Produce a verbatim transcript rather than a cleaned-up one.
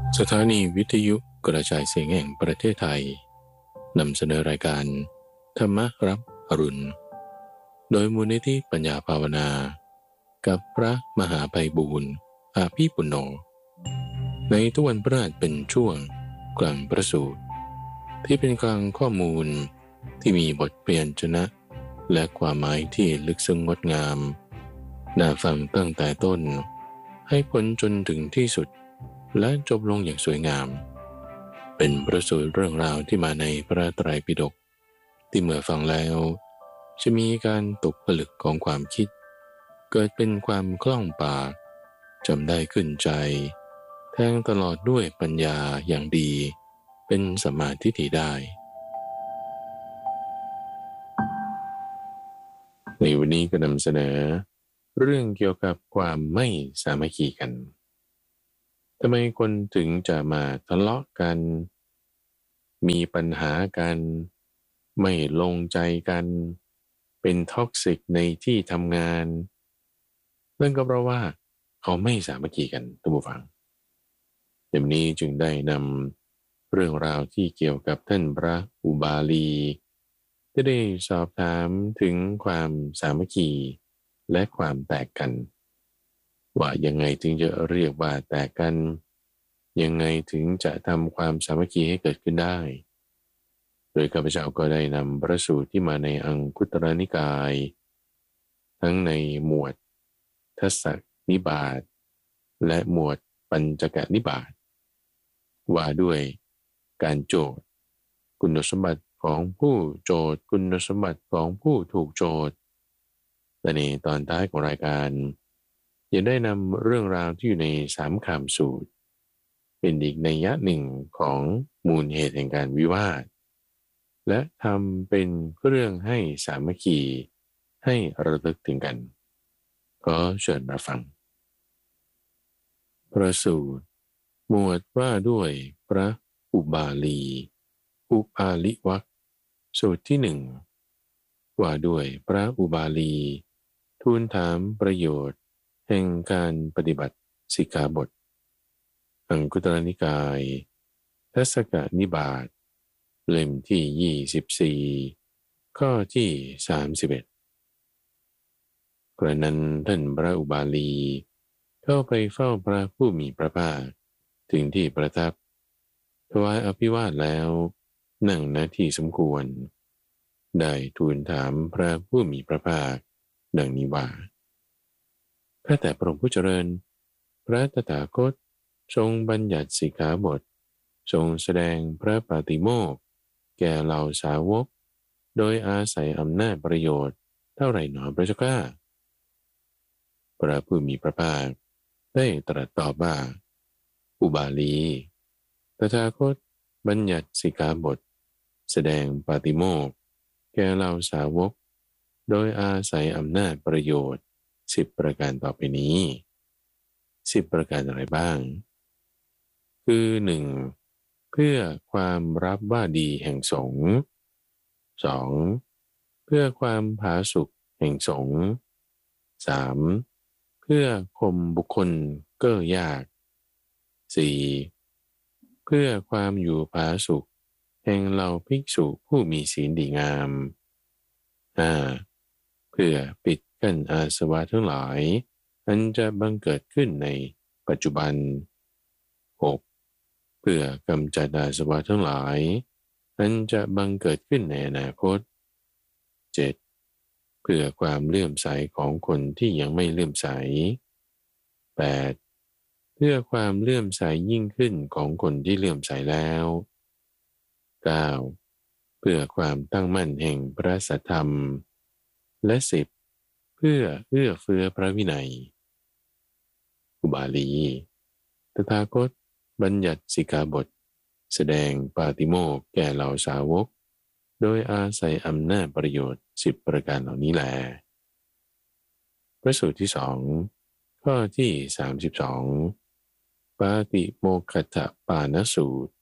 สถานีวิทยุกระจายเสียงแห่งประเทศไทยนำเสนอรายการธรรมรับอรุณโดยมูลนิธิปัญญาภาวนากับพระมหาไพบูลย์อาภีปุณโญในทุกวันพฤหัสเป็นช่วงกลางประสูตรที่เป็นกลางข้อมูลที่มีบทเปลี่ยนชนะและความหมายที่ลึกซึ้งงดงามน่าฟังตั้งแต่ต้นให้พ้นจนถึงที่สุดและจบลงอย่างสวยงามเป็นประสูตรเรื่องราวที่มาในพระไตรปิฎกที่เมื่อฟังแล้วจะมีการตกผลึกของความคิดเกิดเป็นความคล่องปากจำได้ขึ้นใจแทงตลอดด้วยปัญญาอย่างดีเป็นสัมมาทิฏฐิได้ในวันนี้ก็นำเสนอเรื่องเกี่ยวกับความไม่สามัคคีกันทำไมคนถึงจะมาทะเลาะกันมีปัญหากันไม่ลงใจกันเป็นท็อกซิกในที่ทำงานนั่นก็เพราะว่าเขาไม่สามัคคีกันท่านผู้ฟังเดี๋ยวนี้จึงได้นำเรื่องราวที่เกี่ยวกับท่านพระอุบาลีจะได้สอบถามถึงความสามัคคีและความแตกกันว่ายังไงถึงจะเรียกว่าแตกกันยังไงถึงจะทำความสามัคคีให้เกิดขึ้นได้โดยข้าพเจ้าก็ได้นำพระสูตรที่มาในอังคุตรนิกายทั้งในหมวดทัสสนิบาตและหมวดปัญจกนิบาตว่าด้วยการโจทย์คุณสมบัติของผู้โจทย์คุณสมบัติของผู้ถูกโจทย์และในตอนท้ายของรายการยังได้นำเรื่องราวที่อยู่ในสามคำสูตรเป็นอีกนัยยะหนึ่งของมูลเหตุแห่งการวิวาทและทำเป็นเครื่องให้สามัคคีให้ระลึกถึงกันก็เชิญรับฟังพระสูตรหมวดว่าด้วยพระอุบาลีอุปาลิวรรคสูตรที่หนึ่งว่าด้วยพระอุบาลีทูลถามประโยชน์แห่งการปฏิบัติสิกขาบทอังคุตรนิกายทัสสกนิบาตเล่มที่ยี่สิบสี่ข้อที่สามสิบเอ็ดกระนั้นท่านพระอุบาลีเข้าไปเฝ้าพระผู้มีพระภาคถึงที่ประทับถวายอภิวาทแล้วนั่งณที่สมควรได้ทูลถามพระผู้มีพระภาคดังนี้ว่าข้าแต่พระองค์ผู้เจริญพระตถาคตทรงบัญญัติสิกขาบททรงแสดงพระปาติโมกข์แก่เหล่าสาวกโดยอาศัยอำนาจประโยชน์เท่าไหร่หนอพระเจ้าข้าพระผู้มีพระภาคได้ตรัสตอบว่าอุบาลีตถาคตบัญญัติสิกขาบทแสดงปาติโมกข์แก่เหล่าสาวกโดยอาศัยอำนาจประโยชน์สิบประการต่อไปนี้สิบประการอะไรบ้างคือหนึ่งเพื่อความรับว่าดีแห่งสงฆ์สองเพื่อความผาสุกแห่งสงฆ์สามเพื่อข่มบุคคลเก้อยากสี่เพื่อความอยู่ผาสุกแห่งเหล่าภิกษุผู้มีศีลดีงามห้าเพื่อปิดกั้นอาสวะทั้งหลายอันจะบังเกิดขึ้นในปัจจุบันหกเพื่อกำจัดอาสวะทั้งหลายอันจะบังเกิดขึ้นในอนาคตเจ็ดเพื่อความเลื่อมใสของคนที่ยังไม่เลื่อมใสแปดเพื่อความเลื่อมใสยิ่งขึ้นของคนที่เลื่อมใสแล้วเก้าเพื่อความตั้งมั่นแห่งพระสัทธรรมและสิบเพื่อเอื้อเฟื้อพระวินัยอุบาลีตถาคตบัญญัติสิกขาบทแสดงปาติโมกข์แก่เหล่าสาวกโดยอาศัยอำนาจประโยชน์สิบประการเหล่านี้แลพระสูตรที่สองข้อที่สามสิบสองปาติโมกขัตถปานสูตร